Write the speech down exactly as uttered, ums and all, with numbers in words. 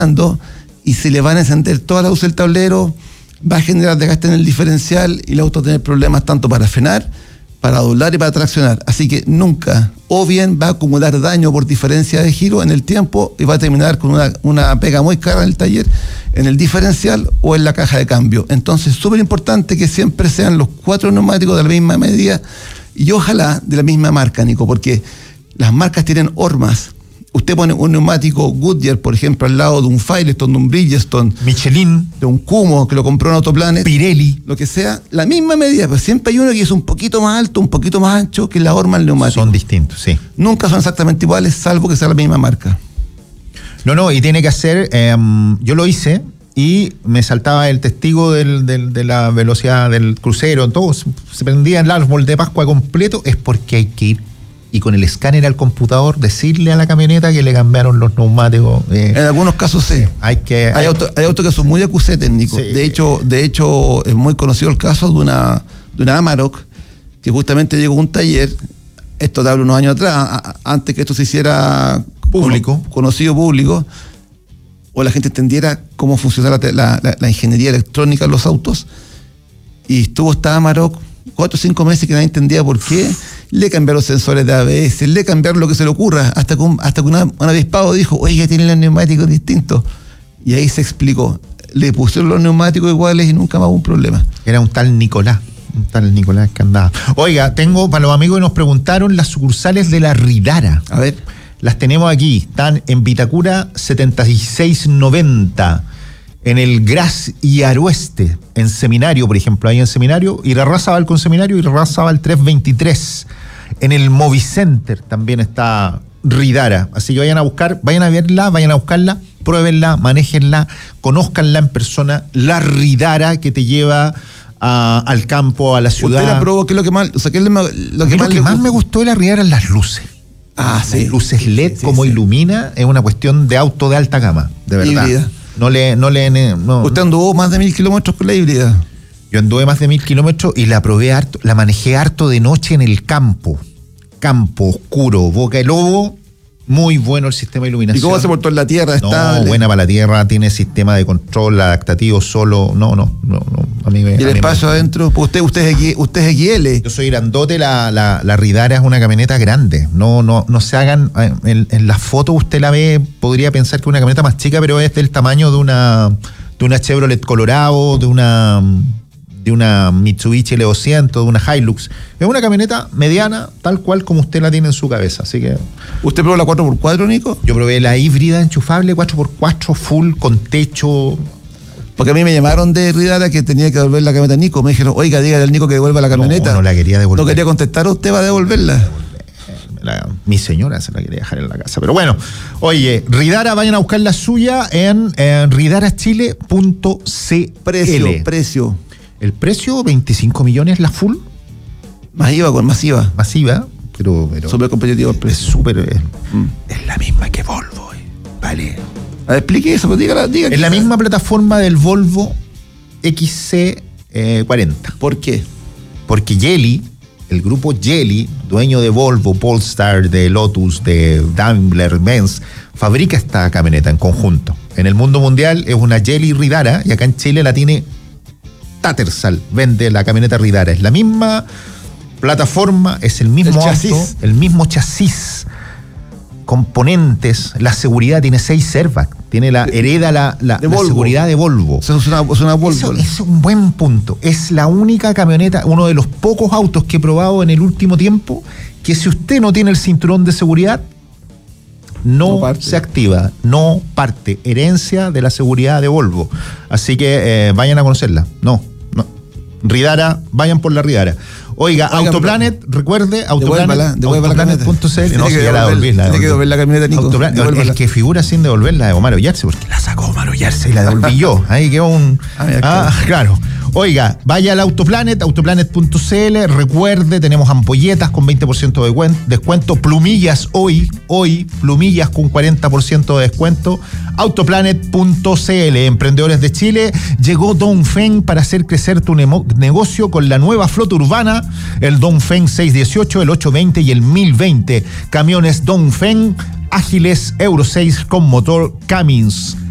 y se le van a encender todas las luces del tablero, va a generar desgaste en el diferencial y el auto va a tener problemas tanto para frenar, para doblar y para traccionar. Así que nunca, o bien va a acumular daño por diferencia de giro en el tiempo y va a terminar con una, una pega muy cara en el taller, en el diferencial o en la caja de cambio. Entonces, súper importante que siempre sean los cuatro neumáticos de la misma medida y ojalá de la misma marca, Nico, porque las marcas tienen hormas. Usted pone un neumático Goodyear, por ejemplo, al lado de un Firestone, de un Bridgestone, Michelin, de un Kumho que lo compró en Autoplanet, Pirelli, lo que sea, la misma medida, pero siempre hay uno que es un poquito más alto, un poquito más ancho que la horma del neumático. Son distintos, sí. Nunca son exactamente iguales, salvo que sea la misma marca. No, no, y tiene que hacer, eh, yo lo hice y me saltaba el testigo del, del, de la velocidad del crucero, todo, se prendía el árbol de Pascua completo, es porque hay que ir y con el escáner al computador decirle a la camioneta que le cambiaron los neumáticos. Eh, en algunos casos sí. Hay que hay, hay autos hay auto que son muy acusé técnicos. Sí. De hecho, de hecho es muy conocido el caso de una de una Amarok que justamente llegó a un taller, esto te hablo unos años atrás, a, a, antes que esto se hiciera público, cono, conocido público, o la gente entendiera cómo funciona la, la, la, la ingeniería electrónica en los autos, y estuvo esta Amarok cuatro o cinco meses que nadie entendía por qué. Le cambiaron los sensores de A B S, le cambiaron lo que se le ocurra, hasta que un, hasta que una, un avispado dijo, oye, tienen los neumáticos distintos. Y ahí se explicó. Le pusieron los neumáticos iguales y nunca más hubo un problema. Era un tal Nicolás, un tal Nicolás que andaba. Oiga, tengo para los amigos que nos preguntaron las sucursales de la Ridara. A ver. Las tenemos aquí, están en Vitacura setenta y seis noventa. En el Gras y Aroeste, en Seminario, por ejemplo, ahí en Seminario, Irarrázaval con Seminario, Irarrázaval trescientos veintitrés. En el Movicenter también está Ridara, así que vayan a buscar, vayan a verla, vayan a buscarla, pruébenla, manéjenla, conózcanla en persona, la Ridara que te lleva a, al campo, a la ciudad. ¿Usted la probó? ¿Qué es lo que más, o sea, qué es lo, lo que, más, más, que más me gustó de la Ridara es las luces. Ah, sí. Las luces L E D, sí, sí, como sí. ilumina, es una cuestión de auto de alta gama, de verdad. Híbrida. No le, no le, no. ¿Usted anduvo más de mil kilómetros con la híbrida? Yo anduve más de mil kilómetros y la probé harto, la manejé harto de noche en el campo. Campo oscuro, boca de lobo, muy bueno el sistema de iluminación. ¿Y cómo se portó en la tierra? No, buena para la tierra, tiene sistema de control adaptativo solo, no, no, no, no. A mí me, ¿Y el espacio me... adentro? Pues usted, usted es X, usted es X L. Yo soy grandote, la, la, la Ridara es una camioneta grande. No, no, no se hagan, en, en la foto usted la ve, podría pensar que es una camioneta más chica, pero es del tamaño de una, de una Chevrolet Colorado, de una, de una Mitsubishi L doscientos, de una Hilux. Es una camioneta mediana, tal cual como usted la tiene en su cabeza, así que... ¿Usted probó la cuatro por cuatro, Nico? Yo probé la híbrida enchufable cuatro por cuatro, full, con techo... Porque a mí me llamaron de Ridara que tenía que devolver la camioneta a Nico. Me dijeron, oiga, dígale al Nico que devuelva la camioneta. No, no la quería devolver. No quería contestar, usted va a devolverla. La, mi señora se la quería dejar en la casa. Pero bueno, oye, Ridara, vayan a buscar la suya en, en ridarachile punto c l. Precio, precio. El precio, veinticinco millones la full. Masiva, con masiva. Masiva, pero... pero súper competitivo el precio. Es súper... Es, mm. es la misma que Volvo, eh. Vale. A ver, explique eso, pues dígala, diga. Es la sea. misma plataforma del Volvo X C cuarenta. ¿Por qué? Porque Geely, el grupo Geely, dueño de Volvo, Polestar, de Lotus, de Daimler, Benz, fabrica esta camioneta en conjunto. En el mundo mundial es una Geely Ridara y acá en Chile la tiene Tattersall, vende la camioneta Ridara. Es la misma plataforma, es el mismo el auto, chasis. el mismo chasis. Componentes, la seguridad tiene seis airbags, tiene la, hereda la, la, la seguridad de Volvo. Eso es una, es una Volvo. Eso, es un buen punto. Es la única camioneta, uno de los pocos autos que he probado en el último tiempo, que si usted no tiene el cinturón de seguridad, no, no se activa, no parte. Herencia de la seguridad de Volvo. Así que eh, vayan a conocerla. No, no. Ridara, vayan por la Ridara. Oiga, Oiga Autoplanet, pero, recuerde, Autoplanet, autoplanet punto c l. No, si ya la devolví. Tiene que devolver la camioneta, Nico. Autoplanet, el que figura sin devolverla de Omar Ollarse, porque la sacó Omar Ollarse y la devolví yo. Ahí quedó un... Ah, ah claro. Oiga, vaya al Autoplanet, autoplanet punto c l. Recuerde, tenemos ampolletas con veinte por ciento de descuento, plumillas hoy, hoy, plumillas con cuarenta por ciento de descuento. autoplanet punto c l. Emprendedores de Chile, llegó Dongfeng para hacer crecer tu negocio con la nueva flota urbana, el Dongfeng seiscientos dieciocho, el ochocientos veinte y el mil veinte. Camiones Dongfeng ágiles Euro seis con motor Cummins.